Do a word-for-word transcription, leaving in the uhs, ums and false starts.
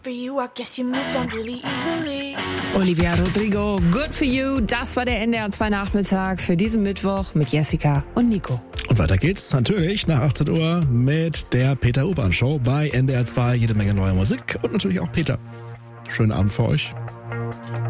for you, I guess you moved on really easily. Olivia Rodrigo, Good for You. Das war der N D R zwei Nachmittag für diesen Mittwoch mit Jessica und Nico. Und weiter geht's natürlich nach achtzehn Uhr mit der Peter Urban Show bei N D R zwei. Jede Menge neue Musik und natürlich auch Peter. Schönen Abend für euch.